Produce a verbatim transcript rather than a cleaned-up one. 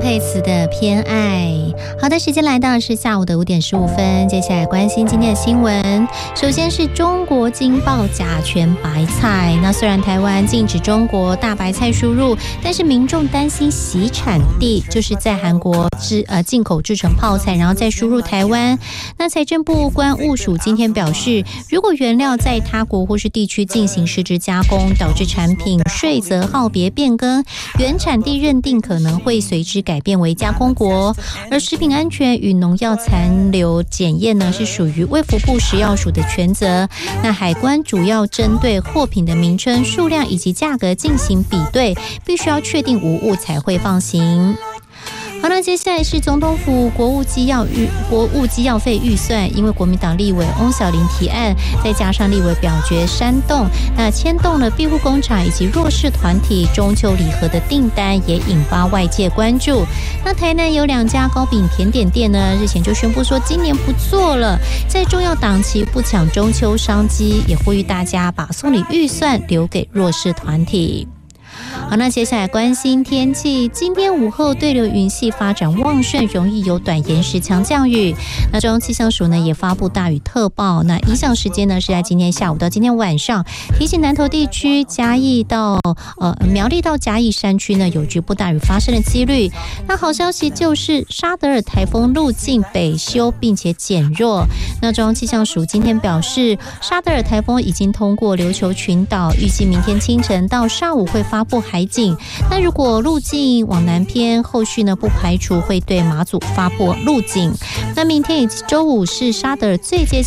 佩慈的偏爱。好的，时间来到是下午的五点十五分，接下来关心今天的新闻。首先是中国惊爆甲醛白菜，那虽然台湾禁止中国大白菜输入，但是民众担心洗产地就是在韩国制呃进口制成泡菜，然后再输入台湾。那财政部关务署今天表示，如果原料在他国或是地区进行实质加工，导致产品税则号别变更，原产地认定可能会随之改变为加工国。而食品安全与农药残留检验呢，是属于卫福部食药署的权责。那海关主要针对货品的名称、数量以及价格进行比对，必须要确定无误才会放行。好，那接下来是总统府国务机要预国务机要费预算，因为国民党立委翁小玲提案，再加上立委表决煽动，那牵动了庇护工厂以及弱势团体中秋礼盒的订单，也引发外界关注。那台南有两家糕饼甜点店呢，日前就宣布说今年不做了，在重要档期不抢中秋商机，也呼吁大家把送礼预算留给弱势团体。好，那接下来关心天气。今天午后对流云系发展旺盛，容易有短延时强降雨。那中央气象署呢也发布大雨特报，那影响时间呢是在今天下午到今天晚上，提醒南投地区、嘉义到呃苗栗到嘉义山区呢有局部大雨发生的几率。那好消息就是沙德尔台风路径北修并且减弱。那中央气象署今天表示，沙德尔台风已经通过琉球群岛，预计明天清晨到上午会发布海警。那如果路径往南偏，后续呢不排除会对马祖发布路警。那明天以及周五是沙德尔最接近